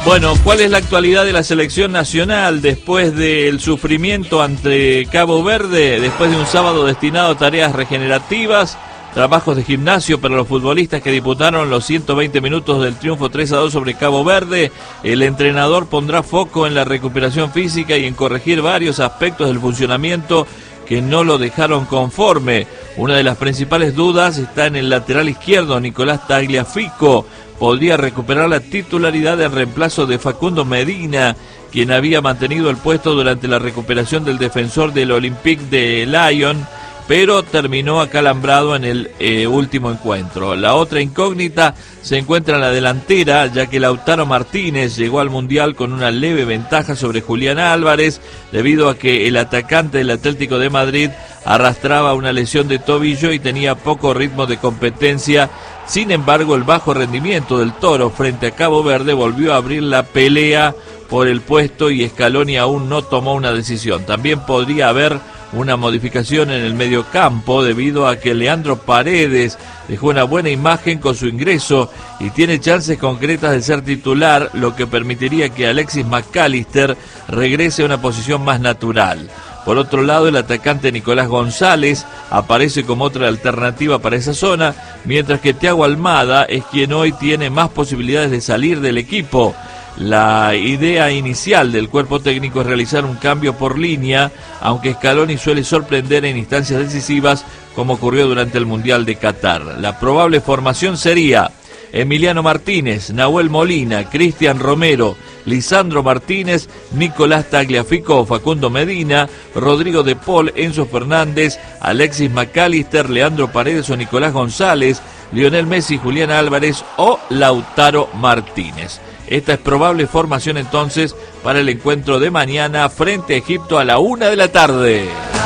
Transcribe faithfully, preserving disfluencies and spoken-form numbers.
Bueno, ¿cuál es la actualidad de la selección nacional después del sufrimiento ante Cabo Verde? Después de un sábado destinado a tareas regenerativas, trabajos de gimnasio para los futbolistas que disputaron los ciento veinte minutos del triunfo tres a dos sobre Cabo Verde, el entrenador pondrá foco en la recuperación física y en corregir varios aspectos del funcionamiento que no lo dejaron conforme. Una de las principales dudas está en el lateral izquierdo, Nicolás Tagliafico. Podría recuperar la titularidad en reemplazo de Facundo Medina, quien había mantenido el puesto durante la recuperación del defensor del Olympique de Lyon, pero terminó acalambrado en el eh, último encuentro. La otra incógnita se encuentra en la delantera, ya que Lautaro Martínez llegó al Mundial con una leve ventaja sobre Julián Álvarez, debido a que el atacante del Atlético de Madrid arrastraba una lesión de tobillo y tenía poco ritmo de competencia. Sin embargo, el bajo rendimiento del Toro frente a Cabo Verde volvió a abrir la pelea por el puesto y Scaloni aún no tomó una decisión. También podría haber una modificación en el mediocampo debido a que Leandro Paredes dejó una buena imagen con su ingreso y tiene chances concretas de ser titular, lo que permitiría que Alexis McAllister regrese a una posición más natural. Por otro lado, el atacante Nicolás González aparece como otra alternativa para esa zona, mientras que Thiago Almada es quien hoy tiene más posibilidades de salir del equipo. La idea inicial del cuerpo técnico es realizar un cambio por línea, aunque Scaloni suele sorprender en instancias decisivas, como ocurrió durante el Mundial de Qatar. La probable formación sería Emiliano Martínez, Nahuel Molina, Cristian Romero, Lisandro Martínez, Nicolás Tagliafico, Facundo Medina, Rodrigo de Paul, Enzo Fernández, Alexis McAllister, Leandro Paredes o Nicolás González, Lionel Messi, Julián Álvarez o Lautaro Martínez. Esta es probable formación entonces para el encuentro de mañana frente a Egipto a la una de la tarde.